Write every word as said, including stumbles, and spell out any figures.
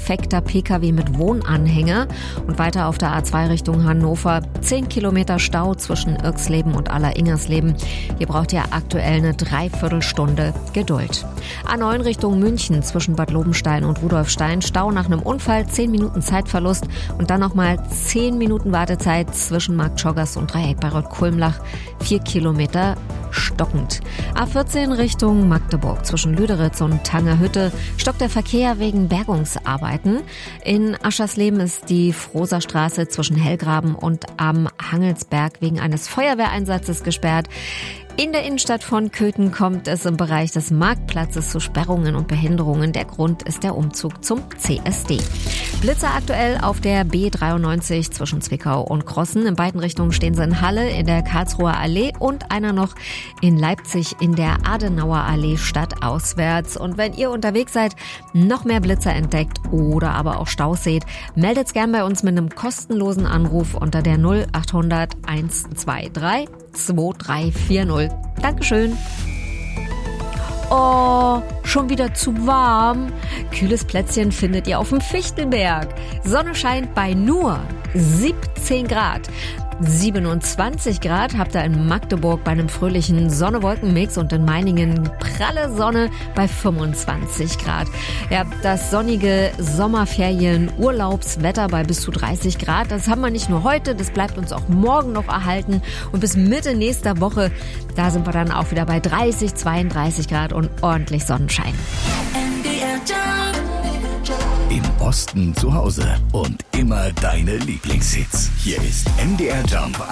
defekter Pkw mit Wohnanhänger. Und weiter auf der A zwei Richtung Hannover zehn Kilometer Stau zwischen Irxleben und Aller-Ingersleben. Hier braucht ihr aktuell eine Dreiviertelstunde Geduld. A neun Richtung München zwischen Bad Lobenstein und Rudolfstein. Stau nach einem Unfall, zehn Minuten Zeitverlust und dann nochmal zehn Minuten Wartezeit zwischen Marktjoggers und Dreieck bei Rot-Kulmlach. vier Kilometer stockend. A vierzehn Richtung Magdeburg zwischen Lüderitz und Tangerhütte stockt der Verkehr wegen Bergungsarbeiten. In Aschersleben ist die Frohser Straße zwischen Hellgraben und am Hangelsberg wegen eines Feuerwehreinsatzes gesperrt. In der Innenstadt von Köthen kommt es im Bereich des Marktplatzes zu Sperrungen und Behinderungen. Der Grund ist der Umzug zum C S D. Blitzer aktuell auf der B dreiundneunzig zwischen Zwickau und Krossen. In beiden Richtungen stehen sie in Halle, in der Karlsruher Allee und einer noch in Leipzig in der Adenauer Allee stadtauswärts. Und wenn ihr unterwegs seid, noch mehr Blitzer entdeckt oder aber auch Staus seht, meldet's gern bei uns mit einem kostenlosen Anruf unter der null acht hundert eins zwei drei zwei drei vier null. Dankeschön. Oh, schon wieder zu warm. Kühles Plätzchen findet ihr auf dem Fichtelberg. Sonne scheint bei nur siebzehn Grad. siebenundzwanzig Grad habt ihr in Magdeburg bei einem fröhlichen Sonne-Wolken-Mix und in Meiningen pralle Sonne bei fünfundzwanzig Grad. Ja, das sonnige Sommerferien-Urlaubswetter bei bis zu dreißig Grad, das haben wir nicht nur heute, das bleibt uns auch morgen noch erhalten. Und bis Mitte nächster Woche, da sind wir dann auch wieder bei dreißig, zweiunddreißig Grad und ordentlich Sonnenschein. Im Osten zu Hause und immer deine Lieblingshits. Hier ist M D R Jump